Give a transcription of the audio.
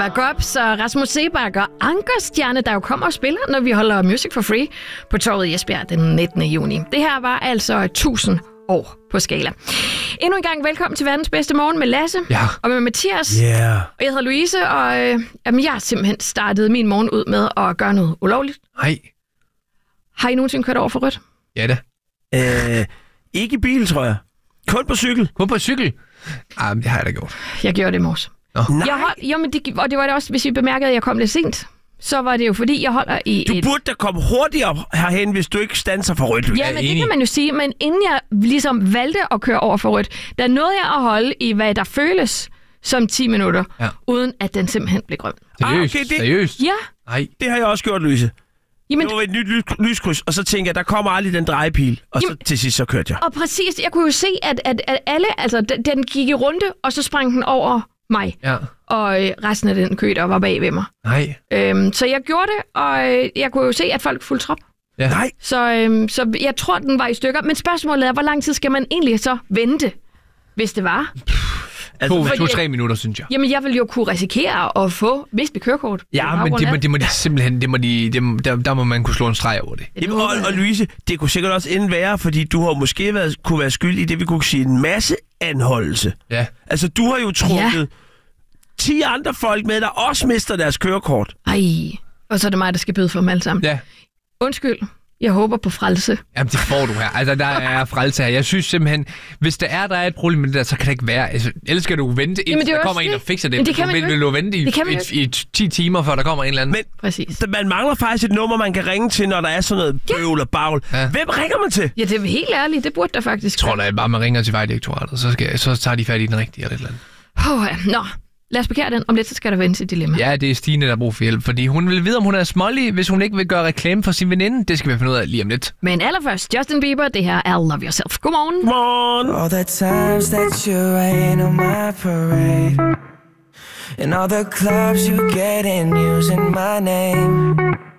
Eva Gobs og Rasmus Seebach og Ankerstjerne, der jo kommer og spiller, når vi holder Music for Free på Torvet i Esbjerg den 19. juni. Det her var altså 1000 år på skala. Endnu en gang velkommen til verdens bedste morgen med Lasse og med Mathias. Yeah. Og jeg hedder Louise, og jeg har simpelthen startet min morgen ud med at gøre noget ulovligt. Nej. Har I nogensinde kørt over for rødt? Ja da. Ikke i bil, tror jeg. Kun på cykel. Kun på cykel? Ah, det har jeg da gjort. Jeg gjorde det i morges. Nej. Og det var det også, hvis I bemærkede, at jeg kom lidt sent. Så var det jo fordi, jeg holder i Du burde da komme hurtigere herhen, hvis du ikke standser for rødt. Ja, men det kan man jo sige. Men inden jeg ligesom valgte at køre over for rødt, der nåede jeg at holde i, hvad der føles som 10 minutter, uden at den simpelthen blev grøn. Seriøst? Okay, Seriøst? Ja. Nej. Det har jeg også gjort, Louise. Jamen, det var et nyt lyskryds, og så tænkte jeg, der kommer aldrig den drejepil. Og så til sidst, så kørte jeg. Og præcis, jeg kunne jo se, at alle, altså den gik i runde, og så sprang den over mig. Ja. Og resten af den kø, der var bag ved mig. Nej. Så jeg gjorde det, og jeg kunne jo se, at folk fulgte trop. Ja. Nej. Så jeg tror, den var i stykker. Men spørgsmålet er, hvor lang tid skal man egentlig så vente, hvis det var? 2-3 minutter, synes jeg. Jamen, jeg vil jo kunne risikere at få mistet kørekort. Ja, men det må de simpelthen, der må man kunne slå en streg over det. Jamen, og Louise, det kunne sikkert også ende værre, fordi du har måske kunne være skyld i det, vi kunne sige en masse anholdelse. Ja. Altså, du har jo trukket 10 andre folk med, der også mister deres kørekort. Ej, og så er det mig, der skal bøde for dem alle sammen. Ja. Undskyld. Jeg håber på frelse. Jamen, det får du her. Altså, der er frelse her. Jeg synes simpelthen, hvis der er et problem med det der, så kan det ikke være. Altså, ellers skal du vente, indtil der kommer en, der fikser det. Men det kan man vil du vente i 10 timer, før der kommer en eller anden? Men præcis. Man mangler faktisk et nummer, man kan ringe til, når der er sådan noget bøvl og bagl. Ja. Hvem ringer man til? Ja, det er helt ærligt. Det burde der faktisk. Jeg tror da bare, man ringer til Vejdirektoratet, så tager de fat i den rigtige eller et eller andet. Nå. Lad os parkere den. Om lidt, så skal der vende sit dilemma. Ja, det er Stine, der har brug for hjælp, fordi hun vil vide, om hun er smålig, hvis hun ikke vil gøre reklame for sin veninde. Det skal vi finde ud af lige om lidt. Men allerførst, Justin Bieber, det her er Love Yourself. Godmorgen. Godmorgen. All the times that you rain on my parade, and all the clubs you get in using my name.